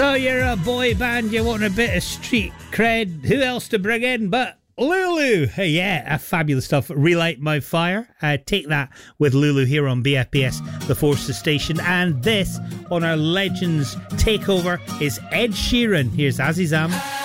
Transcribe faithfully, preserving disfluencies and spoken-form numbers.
So you're a boy band, you want a bit of street cred. Who else to bring in but Lulu? Hey, yeah, fabulous stuff. Relight My Fire. Uh, take that with Lulu here on B F B S, the Forces Station. And this on our Legends Takeover is Ed Sheeran. Here's Azizam.